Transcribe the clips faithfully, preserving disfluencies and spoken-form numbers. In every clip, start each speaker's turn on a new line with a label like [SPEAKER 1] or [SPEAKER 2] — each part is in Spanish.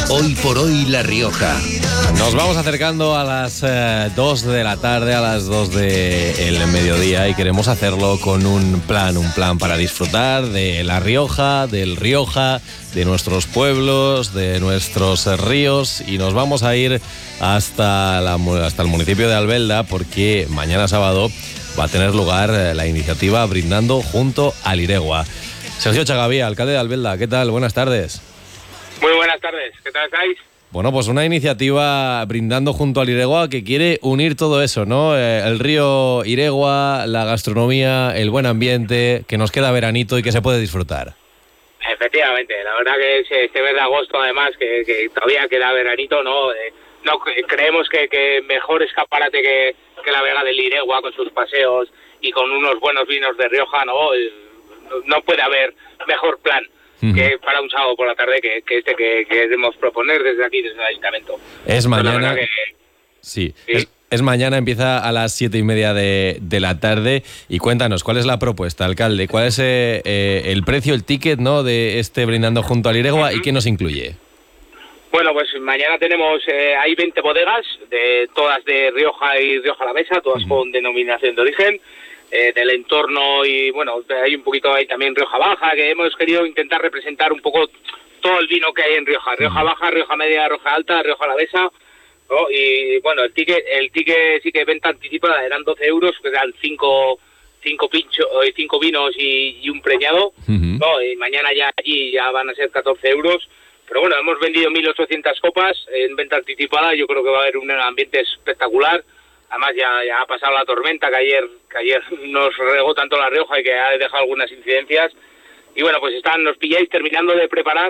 [SPEAKER 1] Hoy por hoy La Rioja.
[SPEAKER 2] Nos vamos acercando a las eh, dos de la tarde, a las dos del mediodía, y queremos hacerlo con un plan, un plan para disfrutar de La Rioja, del Rioja, de nuestros pueblos, de nuestros ríos, y nos vamos a ir hasta, la, hasta el municipio de Albelda, porque mañana sábado va a tener lugar la iniciativa Brindando junto al Iregua. Sergio Chagavía, alcalde de Albelda, ¿qué tal? Buenas tardes.
[SPEAKER 3] Muy buenas tardes, ¿qué tal estáis?
[SPEAKER 2] Bueno, pues una iniciativa Brindando junto al Iregua que quiere unir todo eso, ¿no? Eh, el río Iregua, la gastronomía, el buen ambiente, que nos queda veranito y que se puede disfrutar.
[SPEAKER 3] Efectivamente, la verdad que este mes de agosto, además, que, que todavía queda veranito, ¿no? Eh, no creemos que, que mejor escaparate que, que la Vega del Iregua, con sus paseos y con unos buenos vinos de Rioja, ¿no? No puede haber mejor plan uh-huh. que para un sábado por la tarde que, que este que, que queremos proponer desde aquí, desde el Ayuntamiento.
[SPEAKER 2] Es mañana.
[SPEAKER 3] Que,
[SPEAKER 2] sí, sí. Es, es mañana, empieza a las siete y media de, de la tarde. Y cuéntanos, ¿cuál es la propuesta, alcalde? ¿Cuál es eh, eh, el precio, el ticket, ¿no?, de este Brindando junto al Iregua uh-huh. y qué nos incluye?
[SPEAKER 3] Bueno, pues mañana tenemos, eh, hay veinte bodegas, de todas de Rioja y Rioja Alavesa, todas uh-huh. con denominación de origen, eh, del entorno, y bueno, hay un poquito ahí también Rioja Baja, que hemos querido intentar representar un poco todo el vino que hay en Rioja, Rioja uh-huh. Baja, Rioja Media, Rioja Alta, Rioja Alavesa, ¿no? Y bueno, el ticket, el ticket sí que venta anticipada, eran doce euros, que eran cinco, cinco pinchos, cinco vinos y, y un preñado, uh-huh. ¿no? Y mañana ya allí ya van a ser catorce euros. Pero bueno, hemos vendido mil ochocientas copas en venta anticipada. Yo creo que va a haber un ambiente espectacular. Además ya, ya ha pasado la tormenta que ayer que ayer nos regó tanto La Rioja y que ha dejado algunas incidencias. Y bueno, pues están, nos pilláis terminando de preparar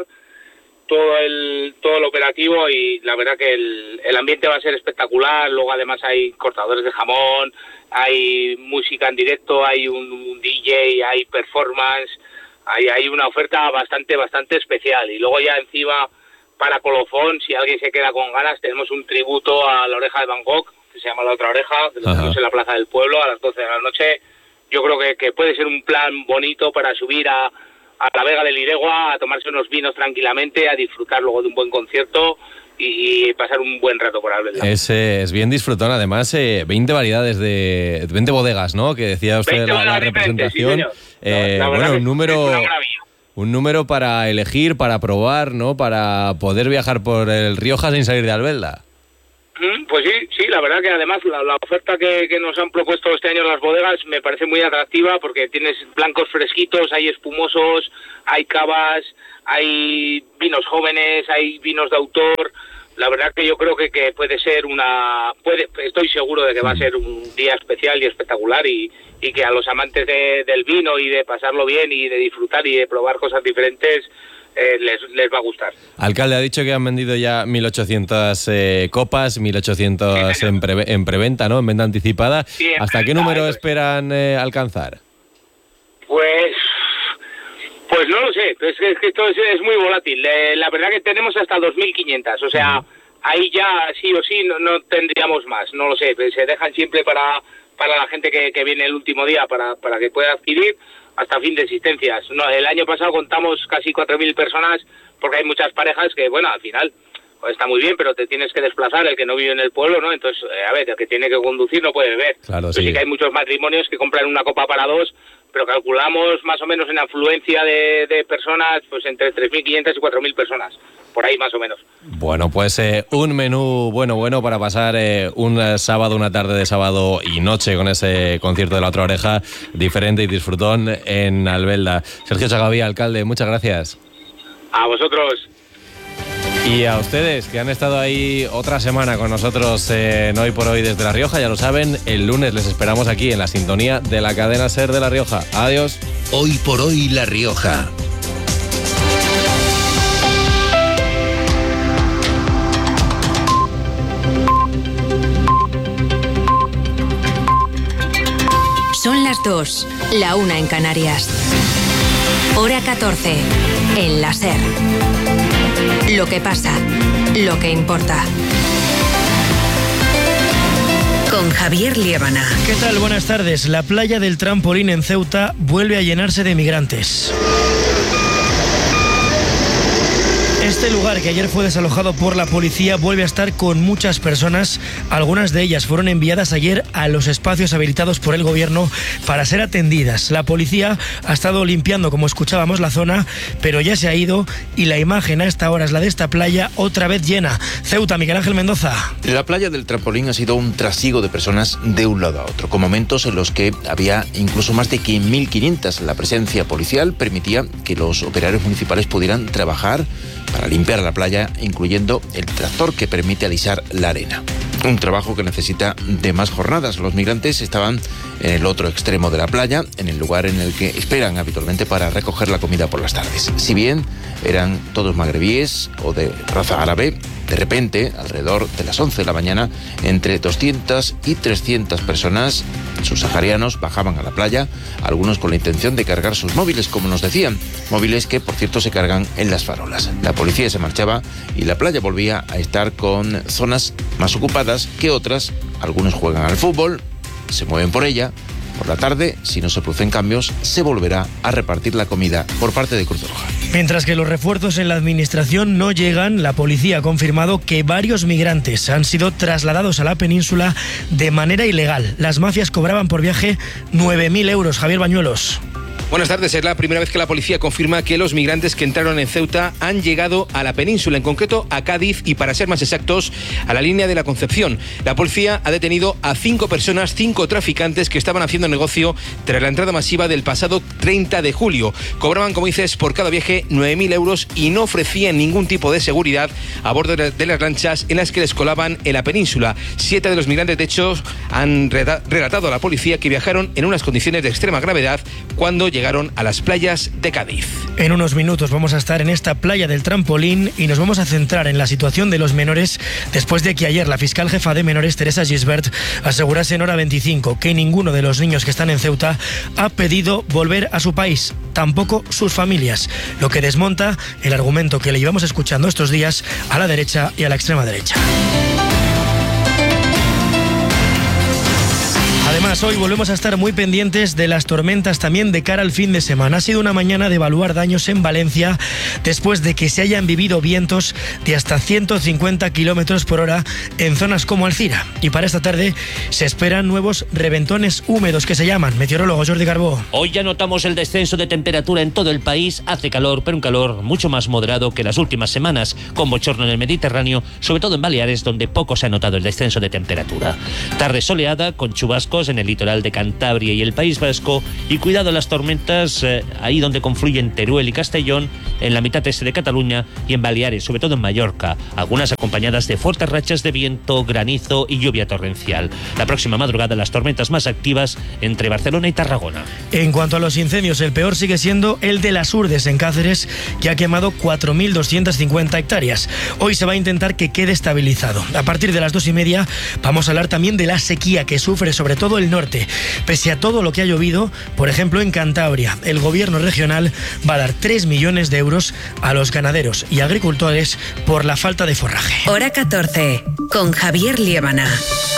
[SPEAKER 3] todo el todo el operativo, y la verdad que el, el ambiente va a ser espectacular. Luego además hay cortadores de jamón, hay música en directo, hay un, un D J, hay performance. Hay, hay una oferta bastante, bastante especial. Y luego ya encima, para colofón, si alguien se queda con ganas, tenemos un tributo a la oreja de Van Gogh, que se llama La Otra Oreja, que lo tenemos en la Plaza del Pueblo a las doce de la noche. Yo creo que, que puede ser un plan bonito para subir a, a la Vega del Iregua, a tomarse unos vinos tranquilamente, a disfrutar luego de un buen concierto y, y pasar un buen rato por Albelda.
[SPEAKER 2] Es, eh, es bien disfrutón, además, eh, veinte variedades de... veinte bodegas, ¿no?, que decía usted la, la representación. Sí, Eh, no, bueno, un número, un número para elegir, para probar, ¿no?, para poder viajar por el Rioja sin salir de Albelda.
[SPEAKER 3] Mm, pues sí, sí, la verdad que además la, la oferta que, que nos han propuesto este año las bodegas me parece muy atractiva, porque tienes blancos fresquitos, hay espumosos, hay cavas, hay vinos jóvenes, hay vinos de autor. La verdad que yo creo que, que puede ser una... puede estoy seguro de que va a ser un día especial y espectacular, y, y que a los amantes de, del vino y de pasarlo bien y de disfrutar y de probar cosas diferentes eh, les, les va a gustar.
[SPEAKER 2] Alcalde, ha dicho que han vendido ya mil ochocientas eh, copas, mil ochocientas sí, en, pre, en preventa, ¿no?, en venta anticipada. Sí, en ¿Hasta venta, qué número pues, esperan eh, alcanzar?
[SPEAKER 3] Pues... Pues no lo sé, es que, es que esto es, es muy volátil. Eh, la verdad que tenemos hasta dos mil quinientas, o sea, uh-huh. ahí ya sí o sí no, no tendríamos más, no lo sé, se dejan siempre para para la gente que, que viene el último día para, para que pueda adquirir hasta fin de existencias. No, el año pasado contamos casi cuatro mil personas, porque hay muchas parejas que, bueno, al final pues está muy bien, pero te tienes que desplazar, el que no vive en el pueblo, ¿no? Entonces, eh, a ver, el que tiene que conducir no puede beber.
[SPEAKER 2] Claro,
[SPEAKER 3] sí. sí que hay muchos matrimonios que compran una copa para dos, pero calculamos más o menos en afluencia de, de personas, pues entre tres mil quinientas y cuatro mil personas, por ahí más o menos.
[SPEAKER 2] Bueno, pues eh, un menú bueno, bueno para pasar eh, un eh, sábado, una tarde de sábado y noche con ese concierto de La Otra Oreja, diferente y disfrutón en Albelda. Sergio Chagavía, alcalde, muchas gracias.
[SPEAKER 3] A vosotros.
[SPEAKER 2] Y a ustedes que han estado ahí otra semana con nosotros en Hoy por Hoy desde La Rioja, ya lo saben, el lunes les esperamos aquí en la sintonía de la cadena SER de La Rioja. Adiós.
[SPEAKER 1] Hoy por Hoy La Rioja.
[SPEAKER 4] Son las dos, la una en Canarias. Hora catorce, en la SER. Lo que pasa, lo que importa. Con Javier Liébana.
[SPEAKER 5] ¿Qué tal? Buenas tardes. La playa del Trampolín en Ceuta vuelve a llenarse de migrantes. Este lugar, que ayer fue desalojado por la policía, vuelve a estar con muchas personas. Algunas de ellas fueron enviadas ayer a los espacios habilitados por el gobierno para ser atendidas. La policía ha estado limpiando, como escuchábamos, la zona, pero ya se ha ido y la imagen a esta hora es la de esta playa otra vez llena. Ceuta, Miguel Ángel Mendoza.
[SPEAKER 6] La playa del Trampolín ha sido un trasiego de personas de un lado a otro, con momentos en los que había incluso más de mil quinientas. La presencia policial permitía que los operarios municipales pudieran trabajar para limpiar la playa, incluyendo el tractor que permite alisar la arena. Un trabajo que necesita de más jornadas. Los migrantes estaban en el otro extremo de la playa, en el lugar en el que esperan habitualmente para recoger la comida por las tardes. Si bien eran todos magrebíes o de raza árabe, de repente, alrededor de las once de la mañana, entre doscientas y trescientas personas subsaharianos bajaban a la playa, algunos con la intención de cargar sus móviles, como nos decían, móviles que, por cierto, se cargan en las farolas. La policía se marchaba y la playa volvía a estar con zonas más ocupadas que otras. Algunos juegan al fútbol, se mueven por ella. Por la tarde, si no se producen cambios, se volverá a repartir la comida por parte de Cruz Roja.
[SPEAKER 5] Mientras que los refuerzos en la administración no llegan, la policía ha confirmado que varios migrantes han sido trasladados a la península de manera ilegal. Las mafias cobraban por viaje nueve mil euros. Javier Bañuelos.
[SPEAKER 7] Buenas tardes. Es la primera vez que la policía confirma que los migrantes que entraron en Ceuta han llegado a la península, en concreto a Cádiz y, para ser más exactos, a la línea de la Concepción. La policía ha detenido a cinco personas, cinco traficantes que estaban haciendo negocio tras la entrada masiva del pasado treinta de julio. Cobraban, como dices, por cada viaje nueve mil euros y no ofrecían ningún tipo de seguridad a bordo de las lanchas en las que les colaban en la península. Siete de los migrantes, de hecho, han relatado a la policía que viajaron en unas condiciones de extrema gravedad cuando llegaron a las playas de Cádiz.
[SPEAKER 5] En unos minutos vamos a estar en esta playa del Trampolín y nos vamos a centrar en la situación de los menores después de que ayer la fiscal jefa de menores, Teresa Gisbert, asegurase en Hora veinticinco que ninguno de los niños que están en Ceuta ha pedido volver a su país, tampoco sus familias, lo que desmonta el argumento que le llevamos escuchando estos días a la derecha y a la extrema derecha. Además, hoy volvemos a estar muy pendientes de las tormentas también de cara al fin de semana. Ha sido una mañana de evaluar daños en Valencia después de que se hayan vivido vientos de hasta ciento cincuenta kilómetros por hora en zonas como Alcira. Y para esta tarde se esperan nuevos reventones húmedos que se llaman. Meteorólogo Jordi Carbó.
[SPEAKER 8] Hoy ya notamos el descenso de temperatura en todo el país. Hace calor, pero un calor mucho más moderado que las últimas semanas, con bochorno en el Mediterráneo, sobre todo en Baleares, donde poco se ha notado el descenso de temperatura. Tarde soleada, con chubascos en el litoral de Cantabria y el País Vasco, y cuidado las tormentas eh, ahí donde confluyen Teruel y Castellón, en la mitad este de Cataluña y en Baleares, sobre todo en Mallorca, algunas acompañadas de fuertes rachas de viento, granizo y lluvia torrencial. La próxima madrugada las tormentas más activas entre Barcelona y Tarragona.
[SPEAKER 5] En cuanto a los incendios, el peor sigue siendo el de Las Urdes en Cáceres, que ha quemado cuatro mil doscientas cincuenta hectáreas. Hoy se va a intentar que quede estabilizado. A partir de las dos y media vamos a hablar también de la sequía que sufre sobre todo el norte. Pese a todo lo que ha llovido, por ejemplo en Cantabria, el gobierno regional va a dar tres millones de euros a los ganaderos y agricultores por la falta de forraje.
[SPEAKER 4] Hora catorce, con Javier Liébana.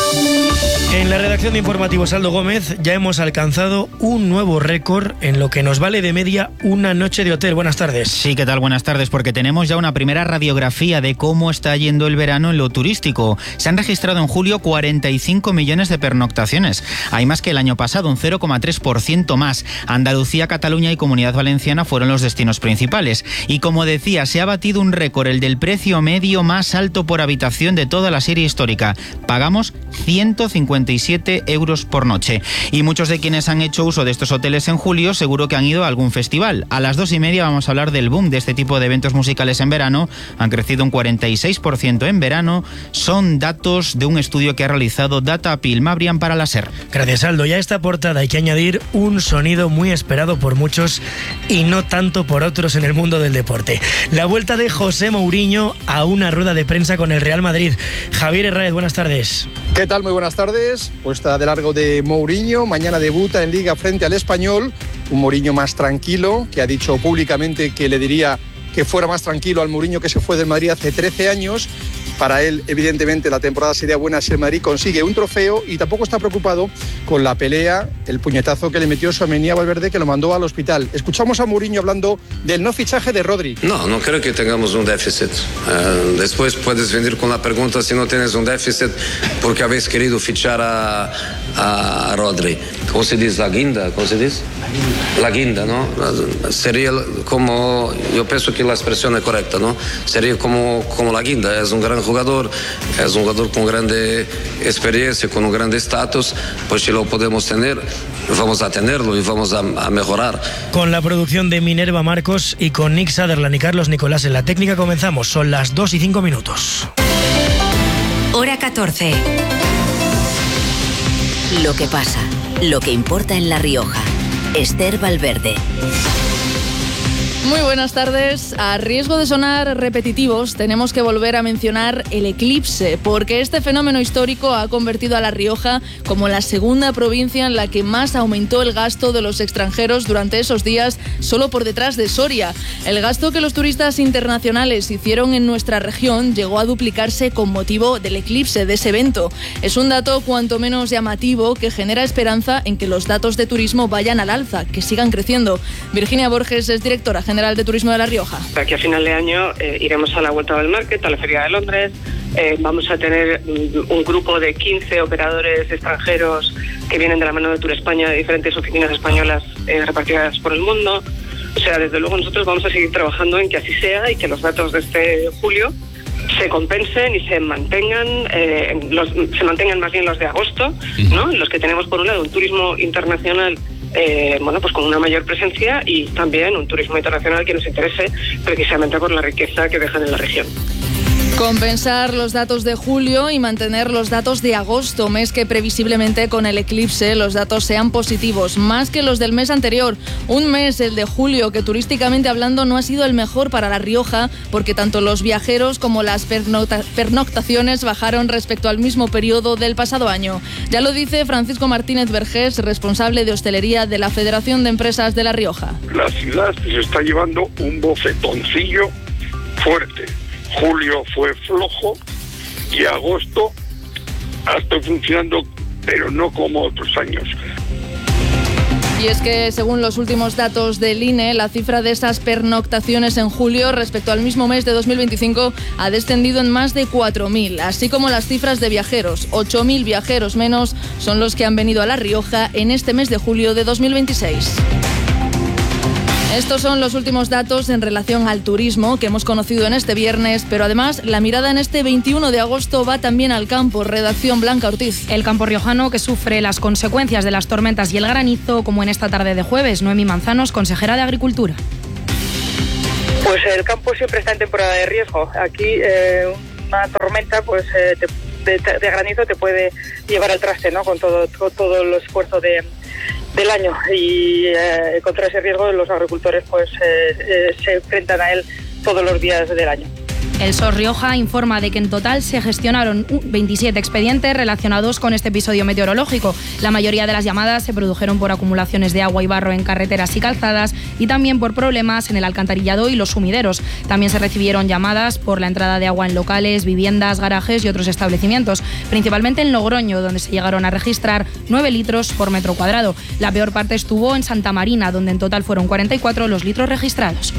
[SPEAKER 5] En la redacción de Informativos Aldo Gómez ya hemos alcanzado un nuevo récord en lo que nos vale de media una noche de hotel. Buenas tardes.
[SPEAKER 9] Sí, ¿qué tal? Buenas tardes, porque tenemos ya una primera radiografía de cómo está yendo el verano en lo turístico. Se han registrado en julio cuarenta y cinco millones de pernoctaciones. Hay más que el año pasado, un cero coma tres por ciento más. Andalucía, Cataluña y Comunidad Valenciana fueron los destinos principales. Y como decía, se ha batido un récord, el del precio medio más alto por habitación de toda la serie histórica. Pagamos ciento cincuenta y siete euros por noche. Y muchos de quienes han hecho uso de estos hoteles en julio seguro que han ido a algún festival. A las dos y media vamos a hablar del boom de este tipo de eventos musicales en verano. Han crecido un cuarenta y seis por ciento en verano. Son datos de un estudio que ha realizado Data Pilmabrian para la SER.
[SPEAKER 5] Gracias, Aldo. Y a esta portada hay que añadir un sonido muy esperado por muchos y no tanto por otros en el mundo del deporte. La vuelta de José Mourinho a una rueda de prensa con el Real Madrid. Javier Herráez, buenas tardes.
[SPEAKER 10] ¿Qué tal? Muy buenas tardes. Puesta de largo de Mourinho. Mañana debuta en Liga frente al Español. Un Mourinho más tranquilo, que ha dicho públicamente que le diría que fuera más tranquilo al Mourinho que se fue del Madrid hace trece años. Para él, evidentemente, la temporada sería buena si el Madrid consigue un trofeo, y tampoco está preocupado con la pelea, el puñetazo que le metió Tchouaméni a Valverde, que lo mandó al hospital. Escuchamos a Mourinho hablando del no fichaje de Rodri.
[SPEAKER 11] No, no creo que tengamos un déficit. Uh, después puedes venir con la pregunta si no tienes un déficit porque habéis querido fichar a, a Rodri. ¿Cómo se dice? La guinda, ¿cómo se dice? La guinda, ¿no? Sería como, yo pienso que la expresión es correcta, ¿no? Sería como, como la guinda. Es un gran jugador, es un jugador con grande experiencia, con un grande estatus. Pues si lo podemos tener, vamos a tenerlo y vamos a, a mejorar.
[SPEAKER 5] Con la producción de Minerva Marcos y con Nick Sutherland y Carlos Nicolás en la técnica comenzamos. Son las dos y cinco minutos.
[SPEAKER 4] Hora catorce. Lo que pasa, lo que importa en La Rioja. Esther Valverde.
[SPEAKER 12] Muy buenas tardes. A riesgo de sonar repetitivos, tenemos que volver a mencionar el eclipse, porque este fenómeno histórico ha convertido a La Rioja como la segunda provincia en la que más aumentó el gasto de los extranjeros durante esos días, solo por detrás de Soria. El gasto que los turistas internacionales hicieron en nuestra región llegó a duplicarse con motivo del eclipse, de ese evento. Es un dato cuanto menos llamativo que genera esperanza en que los datos de turismo vayan al alza, que sigan creciendo. Virginia Borges es directora general de Turismo de La Rioja.
[SPEAKER 13] Aquí a final de año eh, iremos a la Vuelta del Market, a la Feria de Londres. Eh, vamos a tener un grupo de quince operadores extranjeros que vienen de la mano de Tour España, de diferentes oficinas españolas eh, repartidas por el mundo. O sea, desde luego nosotros vamos a seguir trabajando en que así sea y que los datos de este julio se compensen y se mantengan, eh, los, se mantengan más bien los de agosto, ¿no? Los que tenemos por un lado un turismo internacional Eh, bueno, pues con una mayor presencia y también un turismo internacional que nos interese precisamente por la riqueza que dejan en la región.
[SPEAKER 12] Compensar los datos de julio y mantener los datos de agosto, mes que previsiblemente con el eclipse los datos sean positivos, más que los del mes anterior. Un mes, el de julio, que turísticamente hablando no ha sido el mejor para La Rioja, porque tanto los viajeros como las pernocta- pernoctaciones bajaron respecto al mismo periodo del pasado año. Ya lo dice Francisco Martínez Vergés, responsable de hostelería de la Federación de Empresas de La Rioja.
[SPEAKER 14] La ciudad se está llevando un bofetoncillo fuerte. Julio fue flojo y agosto ha estado funcionando, pero no como otros años.
[SPEAKER 12] Y es que, según los últimos datos del I N E, la cifra de esas pernoctaciones en julio respecto al mismo mes de dos mil veinticinco ha descendido en más de cuatro mil, así como las cifras de viajeros. ocho mil viajeros menos son los que han venido a La Rioja en este mes de julio de dos mil veintiséis. Estos son los últimos datos en relación al turismo que hemos conocido en este viernes, pero además la mirada en este veintiuno de agosto va también al campo. Redacción Blanca Ortiz.
[SPEAKER 15] El campo riojano que sufre las consecuencias de las tormentas y el granizo, como en esta tarde de jueves. Noemí Manzanos, consejera de Agricultura.
[SPEAKER 16] Pues el campo siempre está en temporada de riesgo. Aquí eh, una tormenta pues eh, te, de, de granizo te puede llevar al traste, ¿no? Con todo, todo, todo el esfuerzo de... del año y eh, contra ese riesgo los agricultores pues eh, eh, se enfrentan a él todos los días del año.
[SPEAKER 15] El S O S Rioja informa de que en total se gestionaron veintisiete expedientes relacionados con este episodio meteorológico. La mayoría de las llamadas se produjeron por acumulaciones de agua y barro en carreteras y calzadas y también por problemas en el alcantarillado y los sumideros. También se recibieron llamadas por la entrada de agua en locales, viviendas, garajes y otros establecimientos, principalmente en Logroño, donde se llegaron a registrar nueve litros por metro cuadrado. La peor parte estuvo en Santa Marina, donde en total fueron cuarenta y cuatro los litros registrados.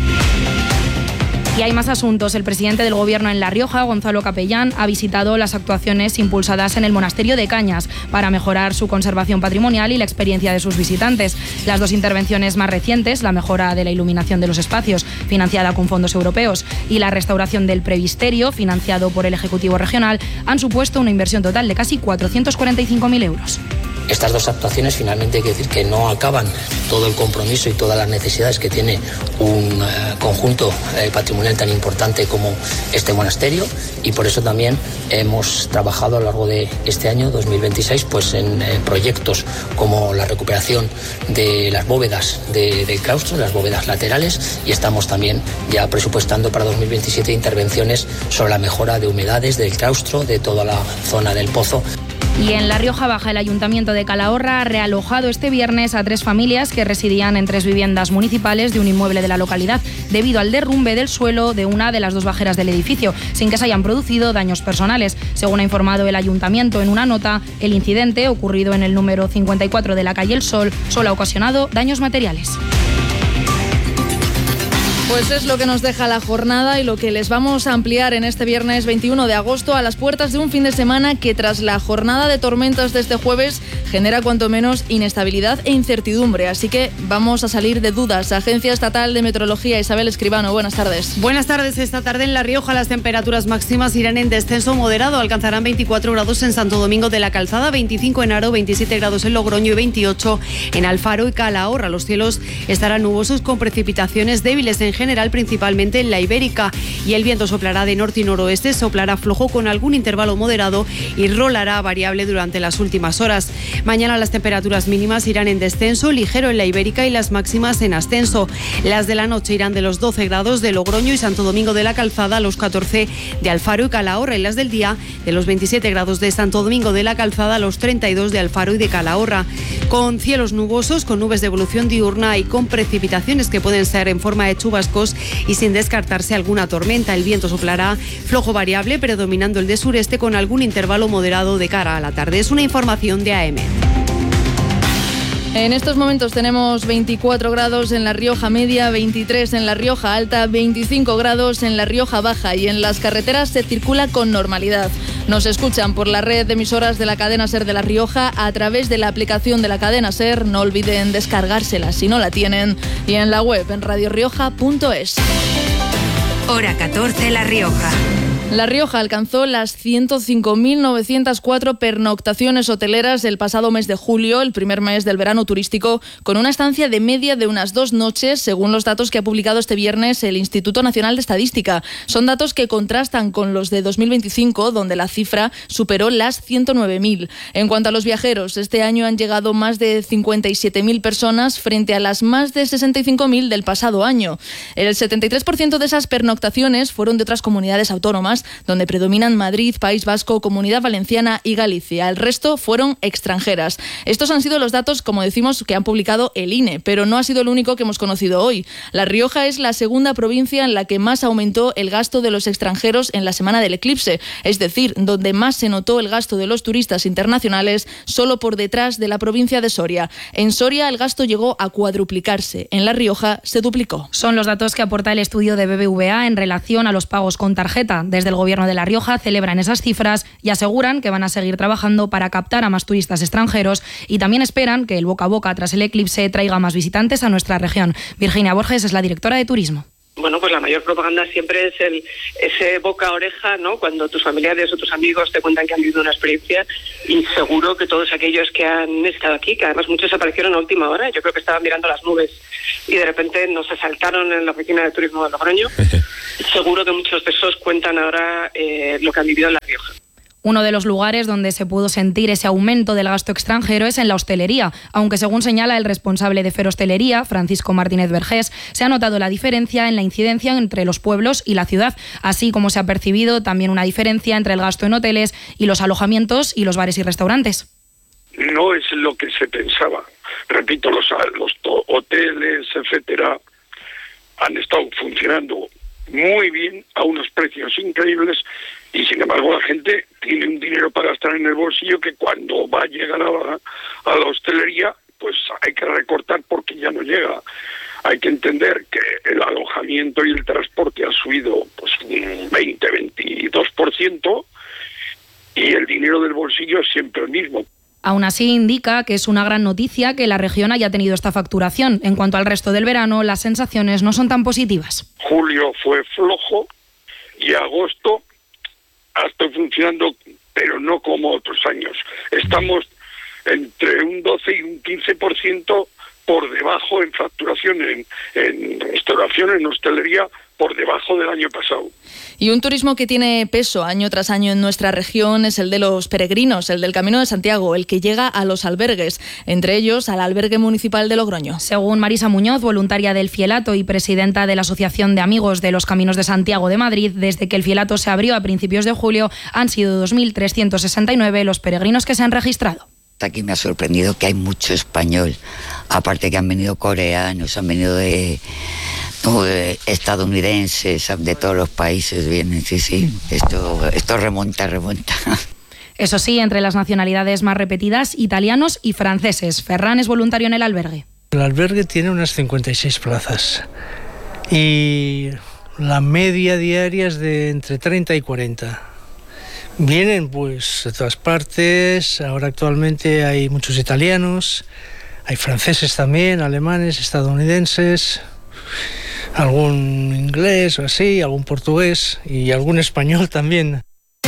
[SPEAKER 15] Y hay más asuntos. El presidente del Gobierno en La Rioja, Gonzalo Capellán, ha visitado las actuaciones impulsadas en el monasterio de Cañas para mejorar su conservación patrimonial y la experiencia de sus visitantes. Las dos intervenciones más recientes, la mejora de la iluminación de los espacios, financiada con fondos europeos, y la restauración del previsterio, financiado por el Ejecutivo Regional, han supuesto una inversión total de casi cuatrocientos cuarenta y cinco mil euros.
[SPEAKER 17] Estas dos actuaciones finalmente hay que decir que no acaban todo el compromiso y todas las necesidades que tiene un uh, conjunto uh, patrimonial tan importante como este monasterio, y por eso también hemos trabajado a lo largo de este año dos mil veintiséis pues en eh, proyectos como la recuperación de las bóvedas de, del claustro, las bóvedas laterales, y estamos también ya presupuestando para dos mil veintisiete intervenciones sobre la mejora de humedades del claustro, de toda la zona del pozo.
[SPEAKER 15] Y en La Rioja Baja, el Ayuntamiento de Calahorra ha realojado este viernes a tres familias que residían en tres viviendas municipales de un inmueble de la localidad debido al derrumbe del suelo de una de las dos bajeras del edificio, sin que se hayan producido daños personales. Según ha informado el Ayuntamiento en una nota, el incidente, ocurrido en el número cincuenta y cuatro de la calle El Sol, solo ha ocasionado daños materiales.
[SPEAKER 12] Pues es lo que nos deja la jornada y lo que les vamos a ampliar en este viernes veintiuno de agosto a las puertas de un fin de semana que tras la jornada de tormentas de este jueves genera cuanto menos inestabilidad e incertidumbre. Así que vamos a salir de dudas. Agencia Estatal de Meteorología, Isabel Escribano, buenas tardes.
[SPEAKER 18] Buenas tardes. Esta tarde en La Rioja las temperaturas máximas irán en descenso moderado. Alcanzarán veinticuatro grados en Santo Domingo de la Calzada, veinticinco en Haro, veintisiete grados en Logroño y veintiocho en Alfaro y Calahorra. Los cielos estarán nubosos con precipitaciones débiles en general, principalmente en la Ibérica, y el viento soplará de norte y noroeste, soplará flojo con algún intervalo moderado y rolará variable durante las últimas horas. Mañana las temperaturas mínimas irán en descenso ligero en la Ibérica y las máximas en ascenso. Las de la noche irán de los doce grados de Logroño y Santo Domingo de la Calzada a los catorce de Alfaro y Calahorra, y las del día de los veintisiete grados de Santo Domingo de la Calzada a los treinta y dos de Alfaro y de Calahorra. Con cielos nubosos, con nubes de evolución diurna y con precipitaciones que pueden ser en forma de chubascos y sin descartarse alguna tormenta. El viento soplará flojo variable, predominando el de sureste con algún intervalo moderado de cara a la tarde. Es una información de A M.
[SPEAKER 12] En estos momentos tenemos veinticuatro grados en La Rioja Media, veintitrés en La Rioja Alta, veinticinco grados en La Rioja Baja y en las carreteras se circula con normalidad. Nos escuchan por la red de emisoras de la cadena SER de La Rioja a través de la aplicación de la cadena SER. No olviden descargársela si no la tienen, y en la web en radio rioja punto es.
[SPEAKER 4] Hora catorce, La Rioja.
[SPEAKER 12] La Rioja alcanzó las ciento cinco mil novecientas cuatro pernoctaciones hoteleras el pasado mes de julio, el primer mes del verano turístico, con una estancia de media de unas dos noches, según los datos que ha publicado este viernes el Instituto Nacional de Estadística. Son datos que contrastan con los de dos mil veinticinco, donde la cifra superó las ciento nueve mil. En cuanto a los viajeros, este año han llegado más de cincuenta y siete mil personas frente a las más de sesenta y cinco mil del pasado año. El setenta y tres por ciento de esas pernoctaciones fueron de otras comunidades autónomas, donde predominan Madrid, País Vasco, Comunidad Valenciana y Galicia. El resto fueron extranjeras. Estos han sido los datos, como decimos, que han publicado el I N E, pero no ha sido el único que hemos conocido hoy. La Rioja es la segunda provincia en la que más aumentó el gasto de los extranjeros en la semana del eclipse, es decir, donde más se notó el gasto de los turistas internacionales, solo por detrás de la provincia de Soria. En Soria el gasto llegó a cuadruplicarse, en La Rioja se duplicó.
[SPEAKER 15] Son los datos que aporta el estudio de B B V A en relación a los pagos con tarjeta. Desde el Gobierno de La Rioja celebran esas cifras y aseguran que van a seguir trabajando para captar a más turistas extranjeros, y también esperan que el boca a boca tras el eclipse traiga más visitantes a nuestra región. Virginia Borges es la directora de Turismo.
[SPEAKER 13] Bueno, pues la mayor propaganda siempre es el ese boca a oreja, ¿no? Cuando tus familiares o tus amigos te cuentan que han vivido una experiencia, y seguro que todos aquellos que han estado aquí, que además muchos aparecieron a última hora, yo creo que estaban mirando las nubes y de repente nos asaltaron en la oficina de turismo de Logroño, seguro que muchos de esos cuentan ahora eh, lo que han vivido en La Rioja.
[SPEAKER 15] Uno de los lugares donde se pudo sentir ese aumento del gasto extranjero es en la hostelería, aunque según señala el responsable de Ferhostelería, Francisco Martínez Vergés, se ha notado la diferencia en la incidencia entre los pueblos y la ciudad, así como se ha percibido también una diferencia entre el gasto en hoteles y los alojamientos y los bares y restaurantes.
[SPEAKER 14] No es lo que se pensaba. Repito, los, los hoteles, etcétera, han estado funcionando muy bien a unos precios increíbles, y sin embargo la gente tiene un dinero para gastar en el bolsillo que cuando va a llegar a la, a la hostelería pues hay que recortar porque ya no llega. Hay que entender que el alojamiento y el transporte ha subido pues un veinte, veintidós por ciento, y el dinero del bolsillo es siempre el mismo.
[SPEAKER 15] Aún así, indica que es una gran noticia que la región haya tenido esta facturación. En cuanto al resto del verano, las sensaciones no son tan positivas.
[SPEAKER 14] Julio fue flojo y agosto ha estado funcionando, pero no como otros años. Estamos entre un doce y un quince por ciento por debajo en facturación, en, en restauración, en hostelería, por debajo del año pasado.
[SPEAKER 12] Y un turismo que tiene peso año tras año en nuestra región es el de los peregrinos, el del Camino de Santiago, el que llega a los albergues, entre ellos al albergue municipal de Logroño.
[SPEAKER 15] Según Marisa Muñoz, voluntaria del Fielato y presidenta de la Asociación de Amigos de los Caminos de Santiago de Madrid, desde que el Fielato se abrió a principios de julio, han sido dos mil trescientos sesenta y nueve los peregrinos que se han registrado.
[SPEAKER 19] Aquí me ha sorprendido que hay mucho español, aparte que han venido coreanos, han venido de, de estadounidenses, de todos los países vienen, sí, sí, esto, esto remonta, remonta.
[SPEAKER 15] Eso sí, entre las nacionalidades más repetidas, italianos y franceses. Ferran es voluntario en el albergue.
[SPEAKER 20] El albergue tiene unas cincuenta y seis plazas y la media diaria es de entre treinta y cuarenta. Vienen pues de todas partes, ahora actualmente hay muchos italianos, hay franceses también, alemanes, estadounidenses, algún inglés o así, algún portugués y algún español también.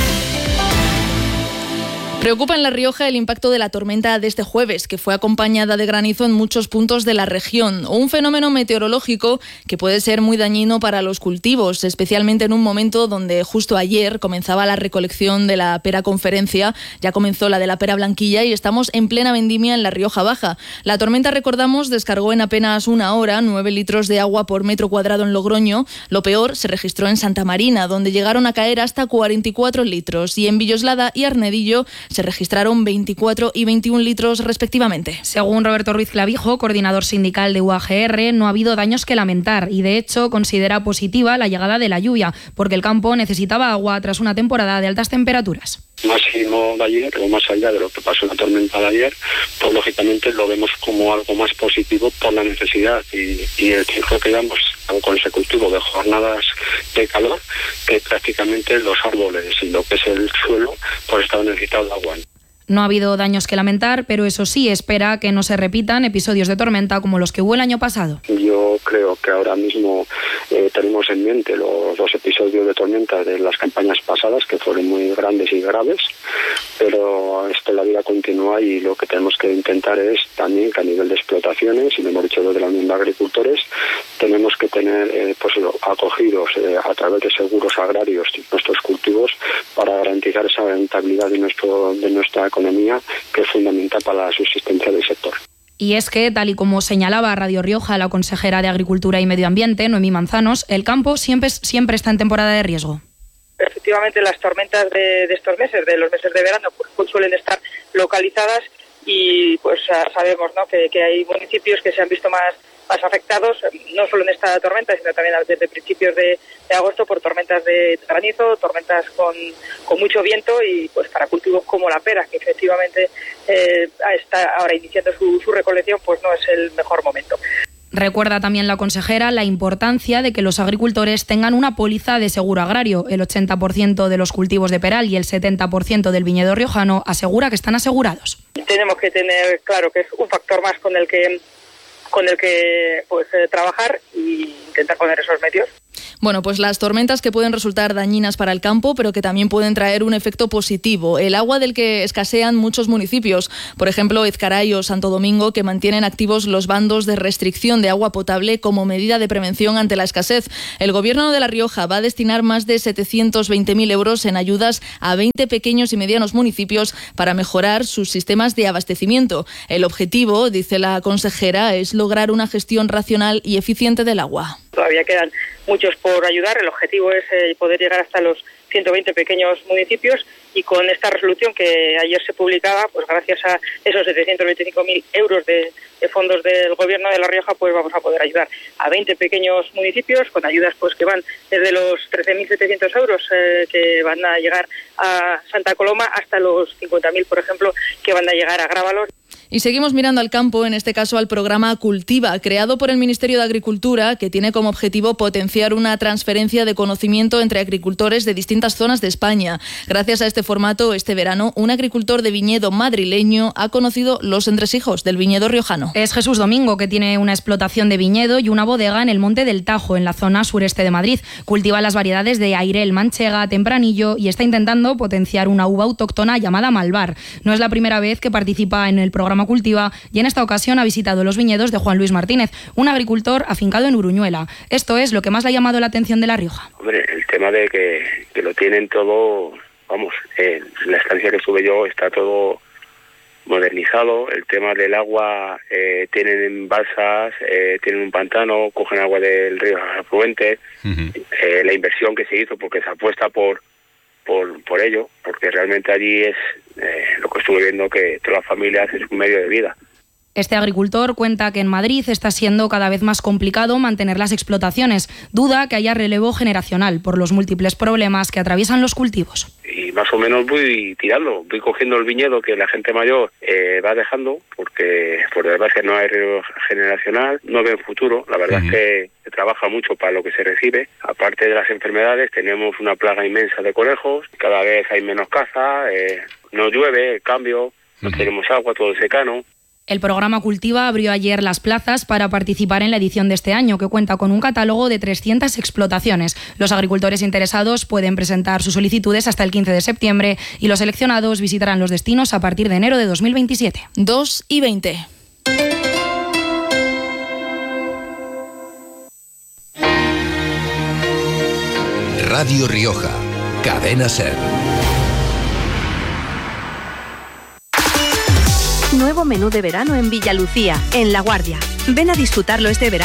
[SPEAKER 12] Preocupa en La Rioja el impacto de la tormenta de este jueves, que fue acompañada de granizo en muchos puntos de la región. Un fenómeno meteorológico que puede ser muy dañino para los cultivos, especialmente en un momento donde justo ayer comenzaba la recolección de la pera conferencia, ya comenzó la de la pera blanquilla y estamos en plena vendimia en La Rioja Baja. La tormenta, recordamos, descargó en apenas una hora nueve litros de agua por metro cuadrado en Logroño. Lo peor se registró en Santa Marina, donde llegaron a caer hasta cuarenta y cuatro litros, y en Villoslada y Arnedillo se registraron veinticuatro y veintiún litros respectivamente.
[SPEAKER 15] Según Roberto Ruiz Clavijo, coordinador sindical de U A G R, no ha habido daños que lamentar y de hecho considera positiva la llegada de la lluvia, porque el campo necesitaba agua tras una temporada de altas temperaturas.
[SPEAKER 21] Máximo de ayer, o más allá de lo que pasó en la tormenta de ayer, pues lógicamente lo vemos como algo más positivo por la necesidad y, y el ciclo que damos consecutivo de jornadas de calor, que prácticamente los árboles y lo que es el suelo pues estaban necesitados de agua.
[SPEAKER 15] No ha habido daños que lamentar, pero eso sí, espera que no se repitan episodios de tormenta como los que hubo el año pasado.
[SPEAKER 21] Yo creo que ahora mismo eh, tenemos en mente los, los episodios de tormenta de las campañas pasadas, que fueron muy grandes y graves, pero esto la vida continúa y lo que tenemos que intentar es también que a nivel de explotaciones, y lo hemos dicho desde la Unión de Agricultores, tenemos que tener eh, pues, acogidos eh, a través de seguros agrarios nuestros cultivos para garantizar esa rentabilidad de, nuestro, de nuestra economía, que es fundamental para la subsistencia del sector.
[SPEAKER 15] Y es que, tal y como señalaba Radio Rioja la consejera de Agricultura y Medio Ambiente, Noemí Manzanos, el campo siempre, siempre está en temporada de riesgo.
[SPEAKER 16] Efectivamente, las tormentas de, de estos meses, de los meses de verano, pues suelen estar localizadas y pues sabemos, ¿no?, que, que hay municipios que se han visto más más afectados, no solo en esta tormenta, sino también desde principios de, de agosto por tormentas de granizo, tormentas con, con mucho viento y pues para cultivos como la pera, que efectivamente eh, está ahora iniciando su, su recolección, pues no es el mejor momento.
[SPEAKER 15] Recuerda también la consejera la importancia de que los agricultores tengan una póliza de seguro agrario. El ochenta por ciento de los cultivos de peral y el setenta por ciento del viñedo riojano asegura que están asegurados.
[SPEAKER 16] Tenemos que tener claro que es un factor más con el que con el que pues eh, trabajar y intentar poner esos medios.
[SPEAKER 12] Bueno, pues las tormentas que pueden resultar dañinas para el campo, pero que también pueden traer un efecto positivo. El agua del que escasean muchos municipios, por ejemplo, Ezcaray o Santo Domingo, que mantienen activos los bandos de restricción de agua potable como medida de prevención ante la escasez. El Gobierno de La Rioja va a destinar más de setecientos veinte mil euros en ayudas a veinte pequeños y medianos municipios para mejorar sus sistemas de abastecimiento. El objetivo, dice la consejera, es lograr una gestión racional y eficiente del agua.
[SPEAKER 16] Todavía quedan muchos por ayudar. El objetivo es eh, poder llegar hasta los ciento veinte pequeños municipios y con esta resolución que ayer se publicaba, pues gracias a esos setecientos veinticinco mil euros de, de fondos del Gobierno de La Rioja, pues vamos a poder ayudar a veinte pequeños municipios con ayudas pues que van desde los trece mil setecientos euros eh, que van a llegar a Santa Coloma hasta los cincuenta mil, por ejemplo, que van a llegar a Grábalos.
[SPEAKER 12] Y seguimos mirando al campo, en este caso al programa Cultiva, creado por el Ministerio de Agricultura, que tiene como objetivo potenciar una transferencia de conocimiento entre agricultores de distintas zonas de España. Gracias a este formato, este verano, un agricultor de viñedo madrileño ha conocido los entresijos del viñedo riojano.
[SPEAKER 15] Es Jesús Domingo, que tiene una explotación de viñedo y una bodega en el Monte del Tajo, en la zona sureste de Madrid. Cultiva las variedades de Airel, Manchega, Tempranillo y está intentando potenciar una uva autóctona llamada Malvar. No es la primera vez que participa en el programa programa Cultiva y en esta ocasión ha visitado los viñedos de Juan Luis Martínez, un agricultor afincado en Uruñuela. Esto es lo que más le ha llamado la atención de La Rioja.
[SPEAKER 21] Hombre, el tema de que, que lo tienen todo, vamos, en la estancia que estuve yo está todo modernizado. El tema del agua, eh, tienen balsas, eh, tienen un pantano, cogen agua del río afluente. Uh-huh. eh, la inversión que se hizo, porque se apuesta por por por ello, porque realmente allí es eh, lo que estuve viendo, que todas las familias es un medio de vida.
[SPEAKER 15] Este agricultor cuenta que en Madrid está siendo cada vez más complicado mantener las explotaciones. Duda que haya relevo generacional por los múltiples problemas que atraviesan los cultivos.
[SPEAKER 21] Y más o menos voy tirando, voy cogiendo el viñedo que la gente mayor eh, va dejando, porque por desgracia no hay relevo generacional, no ven futuro. La verdad uh-huh. es que se trabaja mucho para lo que se recibe. Aparte de las enfermedades, tenemos una plaga inmensa de conejos, cada vez hay menos caza, eh, no llueve, el cambio, no uh-huh. tenemos agua, todo secano.
[SPEAKER 15] El programa Cultiva abrió ayer las plazas para participar en la edición de este año, que cuenta con un catálogo de trescientas explotaciones. Los agricultores interesados pueden presentar sus solicitudes hasta el quince de septiembre y los seleccionados visitarán los destinos a partir de enero de dos mil veintisiete.
[SPEAKER 12] dos y veinte.
[SPEAKER 1] Radio Rioja, Cadena SER.
[SPEAKER 3] Nuevo menú de verano en Villalucía, en La Guardia. Ven a disfrutarlo este verano.